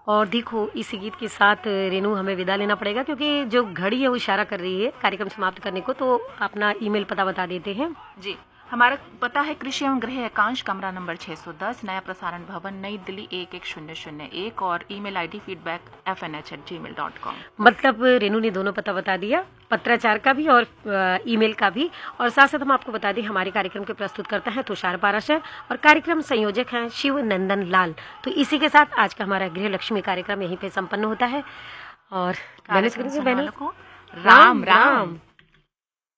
और देखो इसी गीत के साथ रेनू हमें विदा लेना पड़ेगा, क्योंकि जो घड़ी है वो इशारा कर रही है कार्यक्रम समाप्त करने को। तो अपना ईमेल पता बता देते हैं। जी, हमारा पता है कृषि एवं गृह एकांश, कमरा नंबर 610, नया प्रसारण भवन, नई दिल्ली 11001, और ईमेल आईडी feedback@fnh@gmail.com। मतलब रेनू ने दोनों पता बता दिया, पत्राचार का भी और ईमेल का भी। और साथ साथ हम आपको बता दें हमारे कार्यक्रम के प्रस्तुतकर्ता हैं तुषार पाराशर और कार्यक्रम संयोजक हैं शिव नंदन लाल। तो इसी के साथ आज का हमारा गृह लक्ष्मी कार्यक्रम यहीं पे संपन्न होता है। और राम राम।